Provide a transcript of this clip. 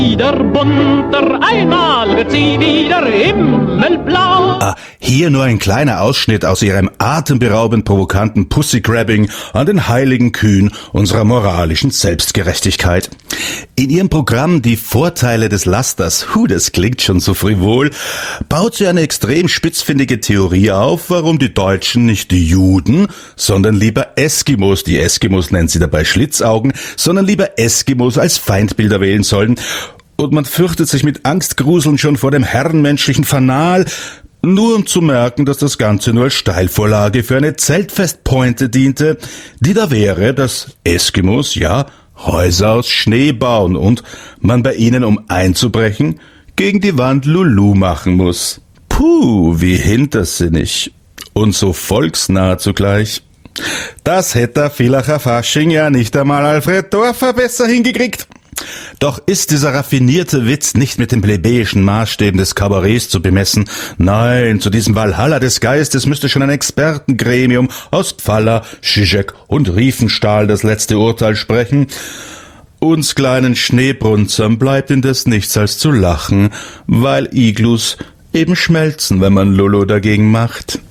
Wieder bunter, einmal wird sie wieder himmelblau. Hier nur ein kleiner Ausschnitt aus ihrem atemberaubend provokanten Pussygrabbing an den heiligen Kühen unserer moralischen Selbstgerechtigkeit. In ihrem Programm Die Vorteile des Lasters, das klingt schon so frivol, baut sie eine extrem spitzfindige Theorie auf, warum die Deutschen nicht die Juden, sondern lieber Eskimos, die Eskimos nennt sie dabei Schlitzaugen, sondern lieber Eskimos als Feindbilder wählen sollen. Und man fürchtet sich mit Angstgruseln schon vor dem herrenmenschlichen Fanal, nur um zu merken, dass das Ganze nur als Steilvorlage für eine Zeltfestpointe diente, die da wäre, dass Eskimos, ja, Häuser aus Schnee bauen und man bei ihnen, um einzubrechen, gegen die Wand Lulu machen muss. Puh, wie hintersinnig. Und so volksnah zugleich. Das hätte der Villacher Fasching ja nicht einmal Alfred Dorfer besser hingekriegt. Doch ist dieser raffinierte Witz nicht mit den plebejischen Maßstäben des Kabarets zu bemessen. Nein, zu diesem Walhalla des Geistes müsste schon ein Expertengremium aus Pfaller, Žižek und Riefenstahl das letzte Urteil sprechen. Uns kleinen Schneebrunzern bleibt indes nichts als zu lachen, weil Iglus eben schmelzen, wenn man Lulu dagegen macht.